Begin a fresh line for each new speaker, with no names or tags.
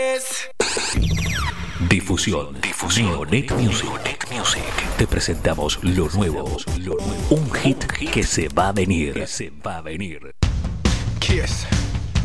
Difusión. Neonet Music. Te presentamos lo nuevo. Un hit que se va a venir.
Kiss.